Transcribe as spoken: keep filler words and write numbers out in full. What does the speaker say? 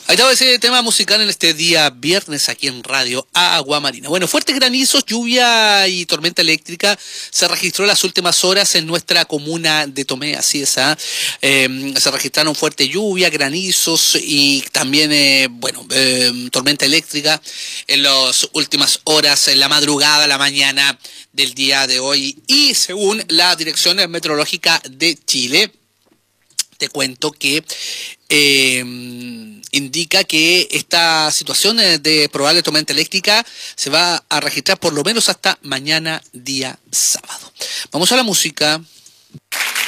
Ahí estaba ese tema musical en este día viernes aquí en Radio Agua Marina. Bueno, fuertes granizos, lluvia y tormenta eléctrica se registró en las últimas horas en nuestra comuna de Tomé, así es, ¿eh? Eh, se registraron fuerte lluvia, granizos y también, eh, bueno, eh, tormenta eléctrica en las últimas horas, en la madrugada, la mañana del día de hoy. Y según la Dirección Meteorológica de Chile, te cuento que eh, indica que esta situación de probable tormenta eléctrica se va a registrar por lo menos hasta mañana día sábado. Vamos a la música.